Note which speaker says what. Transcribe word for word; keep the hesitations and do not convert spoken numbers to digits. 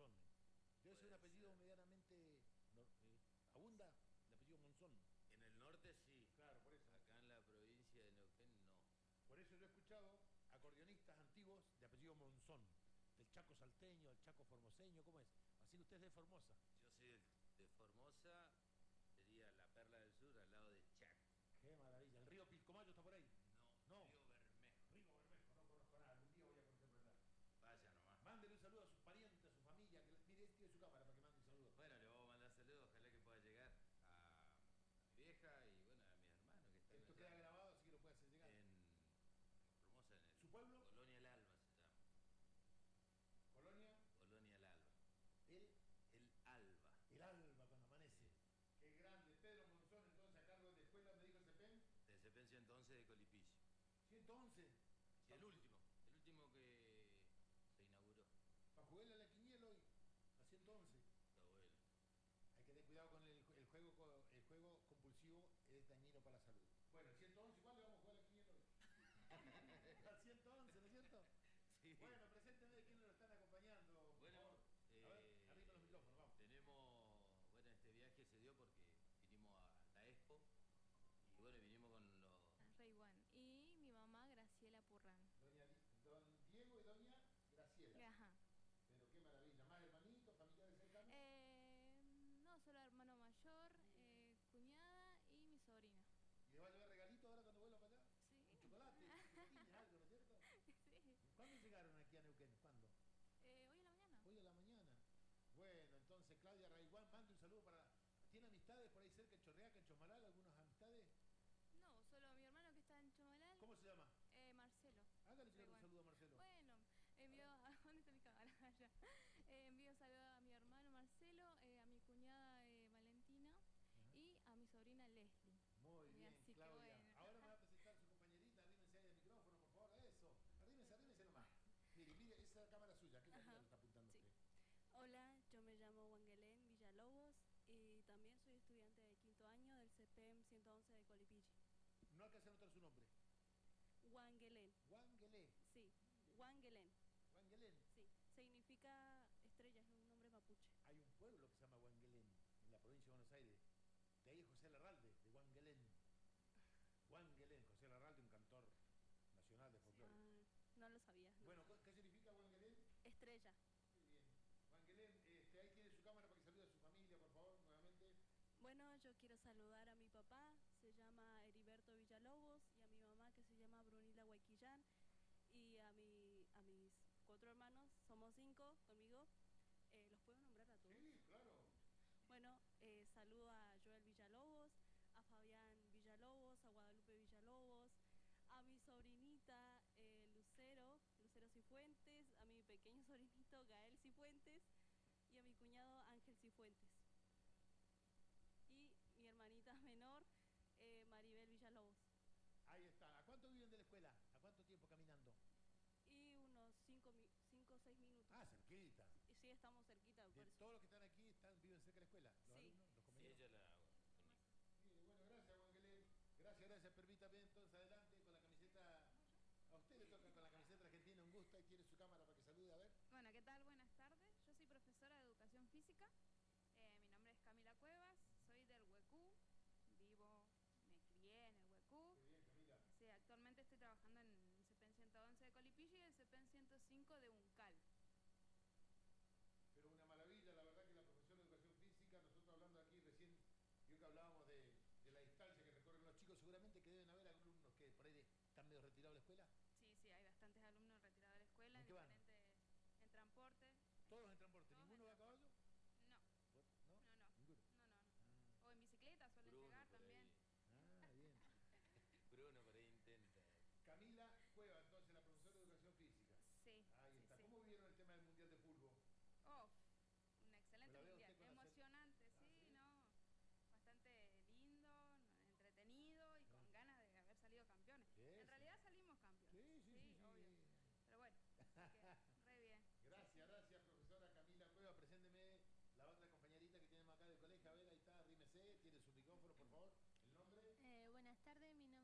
Speaker 1: Monzón. Debe ser un apellido ser. medianamente... No, eh, ¿abunda el apellido Monzón?
Speaker 2: En el norte sí.
Speaker 1: Claro, por eso.
Speaker 2: Acá en la provincia de Neuquén no.
Speaker 1: Por eso yo he escuchado acordeonistas antiguos de apellido Monzón. Del Chaco salteño, del Chaco formoseño, ¿cómo es? Así que usted es de Formosa.
Speaker 2: Yo soy de Formosa, sería la Perla del Sur, al lado de Chaco.
Speaker 1: Qué maravilla. ¿El río Pilcomayo está por ahí?
Speaker 2: No,
Speaker 1: no.
Speaker 2: Río Bermejo.
Speaker 1: Río Bermejo, no conozco nada. Algún día voy a conocer por allá.
Speaker 2: Vaya nomás.
Speaker 1: Mándele un saludo a sus parientes, a su familia. Que, mire, este tiene su cámara para que mande un saludo.
Speaker 2: Bueno, le vamos a mandar saludos, ojalá que pueda llegar a mi vieja y bueno, a mis hermanos que están
Speaker 1: Esto
Speaker 2: allá.
Speaker 1: queda grabado, así que lo puede hacer llegar.
Speaker 2: En Formosa, en el
Speaker 1: ¿Su pueblo?
Speaker 2: Colonia El Alba se llama.
Speaker 1: ¿Colonia?
Speaker 2: Colonia El Alba.
Speaker 1: ¿El?
Speaker 2: El Alba.
Speaker 1: El Alba cuando amanece. Qué grande. Pedro Monzón, entonces, a cargo de escuela, me dijo el CEPEN.
Speaker 2: De CEPEN ciento once de Colipillo.
Speaker 1: ¿ciento once?
Speaker 2: Sí, el último. El último que se inauguró.
Speaker 1: Para jugarle a la quiniela hoy, a ciento once.
Speaker 2: Está bueno.
Speaker 1: Hay que tener cuidado con el, el, juego, el juego compulsivo, es dañino para la salud. Bueno, el ciento once, ¿cuál le vamos a jugar a la quiniela hoy? Al ciento once, ¿no es cierto?
Speaker 2: Sí.
Speaker 1: Bueno, presénteme de quiénes lo están acompañando.
Speaker 2: Bueno,
Speaker 1: eh, a ver, arriba los micrófonos, vamos.
Speaker 2: Tenemos, bueno, este viaje se dio porque vinimos a la Expo y bueno, vinimos con los...
Speaker 3: Rey Juan. Y mi mamá, Graciela Purrán.
Speaker 1: Doña, don Diego y doña Graciela.
Speaker 3: Ajá.
Speaker 1: Pero qué maravilla. ¿Más hermanitos, familiares cercanos?
Speaker 3: Eh, no, solo hermano mayor, eh, cuñada y mi sobrina.
Speaker 1: ¿Y le va a llevar regalitos ahora cuando vuelva para allá?
Speaker 3: Sí.
Speaker 1: ¿Un chocolate? ¿Un algo, no es cierto?
Speaker 3: Sí.
Speaker 1: ¿Cuándo llegaron aquí a Neuquén? ¿Cuándo?
Speaker 3: Eh, hoy en la mañana.
Speaker 1: Hoy a la mañana. Bueno, entonces Claudia Raiguán, manda un saludo para... ¿Tiene amistades por ahí cerca en Chorreaca, en Chosmalal, algunas amistades?
Speaker 3: No, solo mi hermano que está en Chomalal.
Speaker 1: ¿Cómo se llama?
Speaker 3: Eh, Marcelo.
Speaker 1: Hágale llegar un saludo a Marcelo.
Speaker 3: Bueno, envío... A... ¿Dónde está mi cámara? Allá. Eh, envío saludo a mi hermano Marcelo, eh, a mi cuñada eh, Valentina. Ajá. Y a mi sobrina Leslie.
Speaker 1: Muy
Speaker 3: y
Speaker 1: bien,
Speaker 3: así
Speaker 1: Claudia.
Speaker 3: Que bueno.
Speaker 1: Ahora me va a presentar su compañerita. Arrímense ahí al micrófono, por favor. Eso. Arrímense, arrímense nomás. Mire, mire, esa es la cámara suya. ¿Qué cámara lo está apuntando sí. usted?
Speaker 4: Hola, yo me llamo Wangelén Villalobos y también soy estudiante de quinto año del CEPEM ciento once de Colipilli.
Speaker 1: No alcancé a anotar su nombre.
Speaker 4: Wangelén.
Speaker 1: Wangelén.
Speaker 4: Sí, Wangelén.
Speaker 1: Wangelén.
Speaker 4: Sí, significa estrella, es un nombre mapuche.
Speaker 1: Hay un pueblo que se llama Wangelén, en la provincia de Buenos Aires. De ahí es José Larralde, de Wangelén. Wangelén, José Larralde, un cantor nacional de folclore.
Speaker 4: Ah, no lo sabía. No.
Speaker 1: Bueno, ¿qué significa Wangelén?
Speaker 4: Estrella.
Speaker 1: Muy bien. Wangelén, este, ahí tiene su cámara para que salude a su familia, por favor, nuevamente.
Speaker 4: Bueno, yo quiero saludar a mi papá, se llama Heriberto Villalobos, y a mi mamá, que se llama Brunila Huayquillán, y a, mi, a mis cuatro hermanos, somos cinco conmigo. Eh, ¿Los puedo nombrar a todos?
Speaker 1: Sí, claro.
Speaker 4: Bueno, eh, saludo a Joel Villalobos, a Fabián Villalobos, a Guadalupe Villalobos, a mi sobrinita eh, Lucero, Lucero Cifuentes, a mi pequeño sobrinito Gael Cifuentes y a mi cuñado Ángel Cifuentes. Y mi hermanita menor, eh, Maribel Villalobos.
Speaker 1: Ahí está. ¿A cuánto viven de la escuela? ¿A cuánto tiempo caminando?
Speaker 4: Y unos cinco o seis minutos.
Speaker 1: Ah, cerquita.
Speaker 4: Y sí, estamos cerquita.
Speaker 1: De todos los que están aquí están, viven cerca de la escuela. ¿Los
Speaker 4: sí.
Speaker 1: alumnos, los
Speaker 2: sí, ella la...
Speaker 1: Bien, bueno, gracias, Wangelén. Gracias, gracias. Permítame entonces adelante con la camiseta. A usted le toca con la camiseta argentina, un gusto. Ahí tiene su cámara para que salude, a ver.
Speaker 5: Bueno, ¿qué tal? Buenas tardes. Yo soy profesora de Educación Física. Eh, mi nombre es Camila Cuevas, soy del Huecú. Vivo, me crié en el Huecú.
Speaker 1: Muy bien, Camila.
Speaker 5: Sí, actualmente estoy trabajando en el CEPEN ciento once de Colipillo y el CEPEN ciento cinco de Uncal.
Speaker 1: Pero una maravilla, la verdad que la profesora de Educación Física, nosotros hablando aquí recién, yo que hablábamos de, de la distancia que recorren los chicos, seguramente que deben haber alumnos que por ahí están medio retirados de la escuela.
Speaker 5: Sí, sí, hay bastantes alumnos retirados de la escuela.
Speaker 1: ¿En qué van?
Speaker 5: En transporte.
Speaker 1: ¿Todos en transporte? ¿Ninguno va a caballo?
Speaker 5: No.
Speaker 1: ¿No?
Speaker 5: No, no.
Speaker 1: ¿Ninguno?
Speaker 5: No, no, no.
Speaker 1: Ah.
Speaker 5: O en bicicleta suelen
Speaker 2: Bruno
Speaker 5: llegar
Speaker 2: por
Speaker 5: también.
Speaker 2: Ahí.
Speaker 1: Ah, bien.
Speaker 2: Bruno por ahí intenta.
Speaker 1: Camila Cueva, entonces, la profesora de Educación Física.
Speaker 5: Sí.
Speaker 1: Ahí
Speaker 5: sí,
Speaker 1: está.
Speaker 5: sí.
Speaker 1: ¿Cómo vieron el tema del Mundial de Fútbol?
Speaker 5: Oh, un excelente
Speaker 1: Pues
Speaker 5: mundial. Emocionante,
Speaker 1: ah,
Speaker 5: sí,
Speaker 1: sí,
Speaker 5: no. Bastante lindo, entretenido y con ganas de haber salido campeones.
Speaker 1: Sí,
Speaker 5: en
Speaker 1: sí.
Speaker 5: realidad salimos campeones.
Speaker 1: Sí, sí, sí, sí,
Speaker 5: obvio.
Speaker 1: sí.
Speaker 5: Pero bueno, que, re bien.
Speaker 1: Gracias, gracias, profesora Camila Cueva. Presénteme la otra compañerita que tenemos acá del colegio. A ver, ahí está, arrímese, tiene su micrófono, por favor. ¿El nombre?
Speaker 6: Eh, buenas tardes, mi nombre